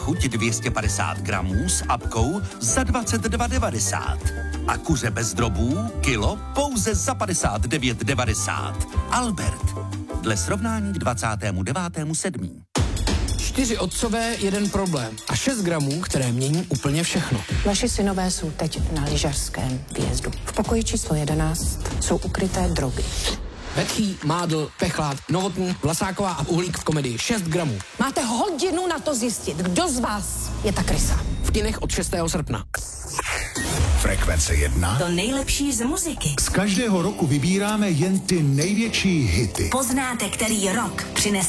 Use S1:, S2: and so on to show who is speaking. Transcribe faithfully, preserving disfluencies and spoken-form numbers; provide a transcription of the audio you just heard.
S1: chuť dvě stě padesát gramů s apkou za dvacet dva devadesát. A kuře bez drobů kilo pouze za padesát devět devadesát. Albert. Dle srovnání k dvacátému devátému sedmého
S2: Čtyři otcové, jeden problém. A šest gramů, které mění úplně všechno.
S3: Vaši synové jsou teď na lyžařském výjezdu. V pokoji číslo jedenáct jsou ukryté drogy.
S2: Vetchý, Mádl, Pechlát, Novotný, Vlasáková a Uhlík v komedii šest gramů.
S3: Máte hodinu na to zjistit, kdo z vás je ta krysa.
S2: V kinech od šestého srpna.
S4: Frekvence jedna.
S5: To nejlepší z muziky.
S4: Z každého roku vybíráme jen ty největší hity.
S5: Poznáte, který rok přinese